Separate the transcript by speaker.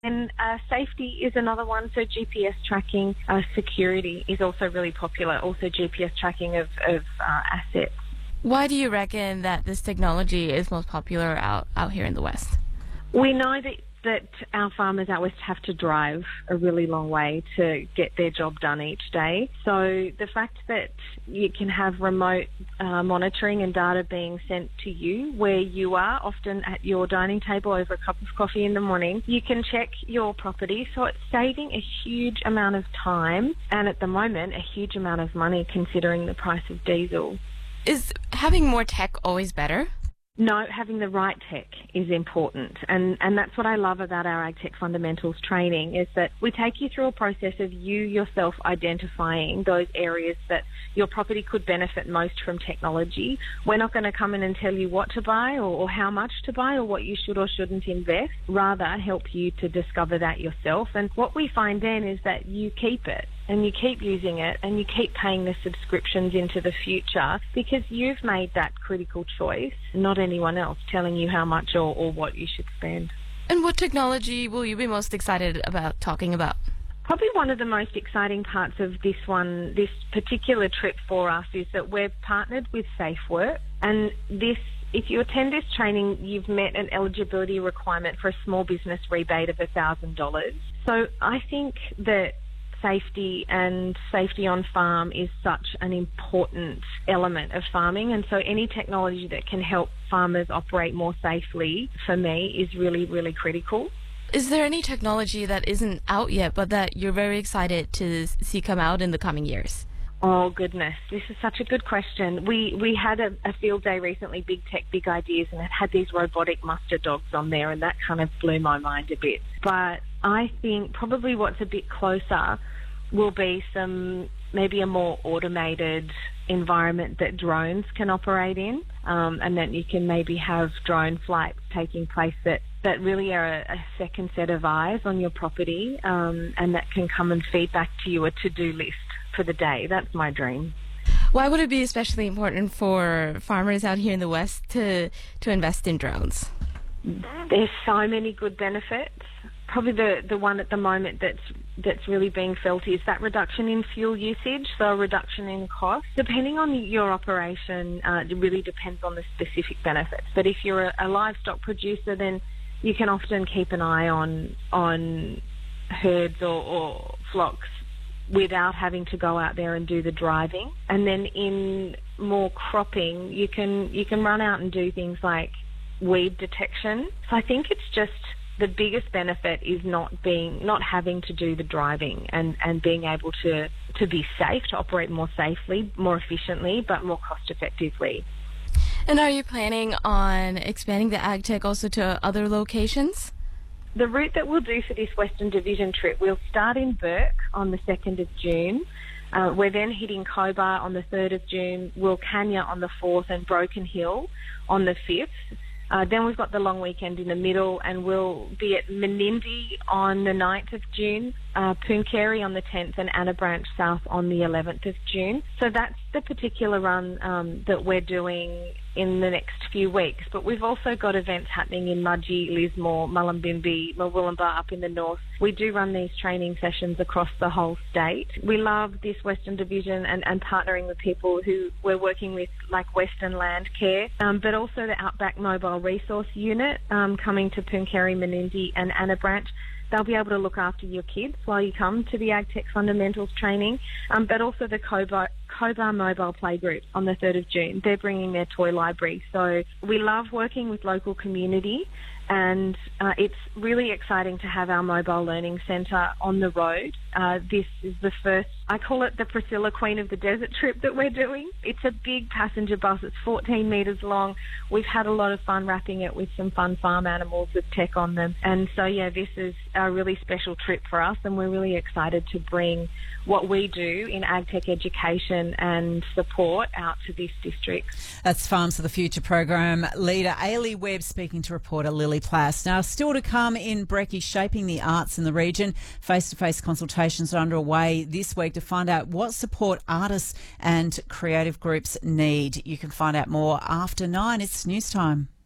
Speaker 1: And safety is another one. So GPS tracking, security is also really popular. Also GPS tracking of assets.
Speaker 2: Why do you reckon that this technology is most popular out here in the West?
Speaker 1: We know that our farmers out west have to drive a really long way to get their job done each day. So the fact that you can have remote monitoring and data being sent to you where you are, often at your dining table over a cup of coffee in the morning, you can check your property. So it's saving a huge amount of time and at the moment a huge amount of money considering the price of diesel.
Speaker 2: Is having more tech always better?
Speaker 1: No, having the right tech is important. And that's what I love about our AgTech Fundamentals training is that we take you through a process of you yourself identifying those areas that your property could benefit most from technology. We're not going to come in and tell you what to buy or how much to buy or what you should or shouldn't invest, rather help you to discover that yourself. And what we find then is that you keep it. And you keep using it and you keep paying the subscriptions into the future because you've made that critical choice, not anyone else telling you how much or what you should spend.
Speaker 2: And what technology will you be most excited about talking about?
Speaker 1: Probably one of the most exciting parts of this particular trip for us is that we're partnered with SafeWork, and if you attend this training, you've met an eligibility requirement for a small business rebate of $1,000. So I think that safety and safety on farm is such an important element of farming, and so any technology that can help farmers operate more safely, for me, is really, really critical.
Speaker 2: Is there any technology that isn't out yet but that you're very excited to see come out in the coming years?
Speaker 1: Oh, goodness. This is such a good question. We had a field day recently, Big Tech, Big Ideas, and it had these robotic muster dogs on there, and that kind of blew my mind a bit. But I think probably what's a bit closer will be maybe a more automated environment that drones can operate in, and that you can maybe have drone flights taking place that really are a second set of eyes on your property, and that can come and feed back to you a to-do list for the day. That's my dream.
Speaker 2: Why would it be especially important for farmers out here in the West to invest in drones?
Speaker 1: There's so many good benefits. Probably the one at the moment that's really being felt is that reduction in fuel usage, so a reduction in cost. Depending on your operation, it really depends on the specific benefits. But if you're a livestock producer, then you can often keep an eye on herds or flocks without having to go out there and do the driving. And then in more cropping, you can run out and do things like weed detection. So I think it's just the biggest benefit is not having to do the driving and being able to be safe, to operate more safely, more efficiently, but more cost effectively.
Speaker 2: And are you planning on expanding the AgTech also to other locations?
Speaker 1: The route that we'll do for this Western Division trip, we'll start in Bourke on the 2nd of June. We're then hitting Cobar on the 3rd of June, Wilcannia on the 4th, and Broken Hill on the 5th. Then we've got the long weekend in the middle, and we'll be at Menindee on the 9th of June, Pooncarie on the 10th, and Anna Branch South on the 11th of June. So that's the particular run that we're doing in the next few weeks. But we've also got events happening in Mudgee, Lismore, Mullumbimby, Murwillumbah up in the north. We do run these training sessions across the whole state. We love this Western Division and partnering with people who we're working with, like Western Land Care, but also the Outback Mobile Resource Unit coming to Pooncarie, Menindee and Anna Branch. They'll be able to look after your kids while you come to the AgTech Fundamentals training, but also the Cobar Mobile Playgroup on the 3rd of June. They're bringing their toy library. So we love working with local community, and it's really exciting to have our mobile learning centre on the road. This is the first, I call it the Priscilla Queen of the Desert trip that we're doing. It's a big passenger bus. It's 14 metres long. We've had a lot of fun wrapping it with some fun farm animals with tech on them. And so, yeah, this is a really special trip for us, and we're really excited to bring what we do in AgTech education and support out to this district.
Speaker 3: That's Farms of the Future program leader Ailey Webb speaking to reporter Lily Plass. Now, still to come in Brekkie, shaping the arts in the region. Face-to-face consultations are underway this week to find out what support artists and creative groups need. You can find out more after 9. It's news time.